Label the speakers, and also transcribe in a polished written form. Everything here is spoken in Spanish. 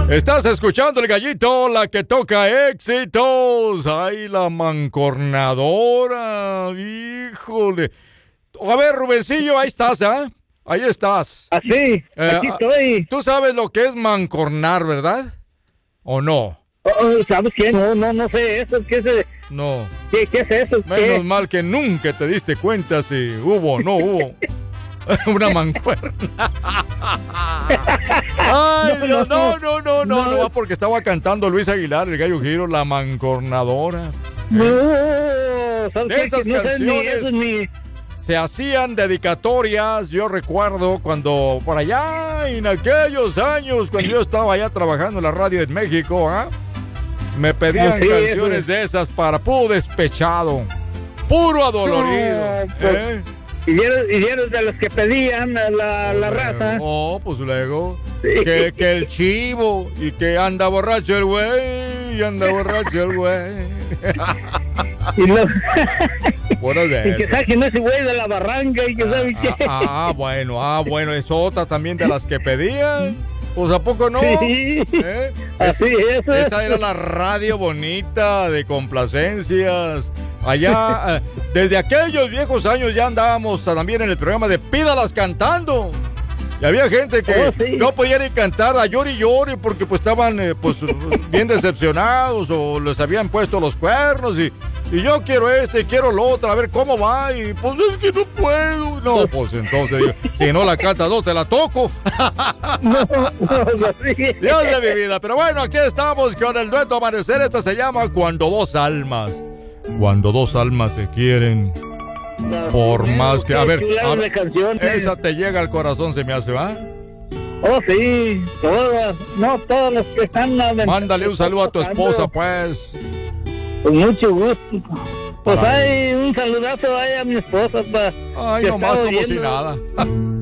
Speaker 1: Estás escuchando el gallito, la que toca éxitos. ¡Ay, la mancornadora! ¡Híjole! A ver, Rubencillo, ahí estás, ¿ah? Ahí estás.
Speaker 2: Así, aquí estoy.
Speaker 1: Tú sabes lo que es mancornar, ¿verdad? ¿O no?
Speaker 2: ¿Sabes qué? No sé eso. ¿Qué es eso?
Speaker 1: No.
Speaker 2: ¿Qué es eso?
Speaker 1: Menos mal que nunca te diste cuenta si hubo o no hubo. Una mancuerna. Ay, Dios, no, porque estaba cantando Luis Aguilar, el Gallo Giro, la mancornadora.
Speaker 2: No, ¿sabes
Speaker 1: de esas
Speaker 2: qué? No sé,
Speaker 1: canciones se hacían dedicatorias. Yo recuerdo cuando por allá, en aquellos años, cuando yo estaba allá trabajando en la radio en México, me pedían canciones de esas para puro despechado, puro adolorido.
Speaker 2: Pues, y eres de los que pedían la raza.
Speaker 1: Oh, pues luego. Sí. Que el chivo. Y que anda borracho el güey. Y anda borracho el güey.
Speaker 2: Y
Speaker 1: y
Speaker 2: que saquen ese güey de la barranca. Y que sabe qué.
Speaker 1: Bueno. Es otra también de las que pedían. Pues ¿a poco no?
Speaker 2: Sí. Así es.
Speaker 1: Esa era la radio bonita de complacencias. Allá, desde aquellos viejos años ya andábamos también en el programa de Pídalas Cantando. Y había gente que no podía ni cantar a llori porque pues estaban bien decepcionados o les habían puesto los cuernos y yo quiero quiero lo otro, a ver cómo va, y pues es que no puedo. No, pues entonces digo, si no la cantas no te la toco. Dios de mi vida. Pero bueno, aquí estamos con el dueto Amanecer. Esta se llama Cuando dos almas se quieren. Por más que... A ver, esa te llega al corazón, se me hace, ¿va?
Speaker 2: Oh, sí, todas las que están...
Speaker 1: Mándale un saludo a tu esposa, pues.
Speaker 2: Con mucho gusto. Pues hay un saludazo ahí a mi esposa.
Speaker 1: Ay, nomás como si nada.